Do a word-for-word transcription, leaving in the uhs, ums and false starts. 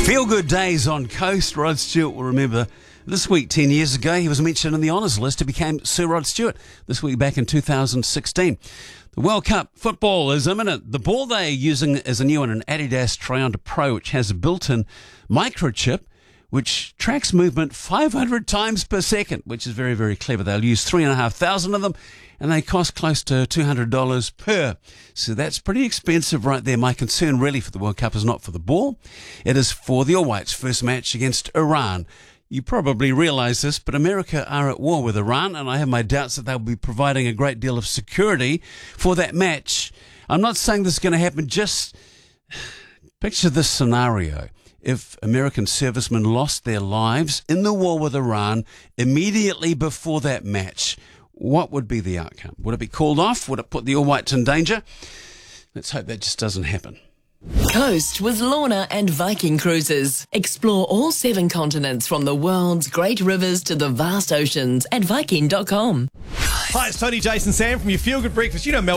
Feel good days on Coast. Rod Stewart will remember this week, ten years ago, he was mentioned in the honours list. He became Sir Rod Stewart this week back in two thousand sixteen. The World Cup football is imminent. The ball they're using is a new one, an Adidas Trianta Pro, which has a built-in microchip which tracks movement five hundred times per second, which is very, very clever. They'll use three thousand five hundred of them, and they cost close to two hundred dollars per. So that's pretty expensive right there. My concern really for the World Cup is not for the ball. It is for the All Whites' first match against Iran. You probably realise this, but America are at war with Iran, and I have my doubts that they'll be providing a great deal of security for that match. I'm not saying this is going to happen. Just picture this scenario. If American servicemen lost their lives in the war with Iran immediately before that match, what would be the outcome? Would it be called off? Would it put the All Whites in danger? Let's hope that just doesn't happen. Coast with Lorna and Viking Cruises. Explore all seven continents from the world's great rivers to the vast oceans at viking dot com. Hi, it's Tony, Jason, Sam from your Feel Good Breakfast. You know Mel.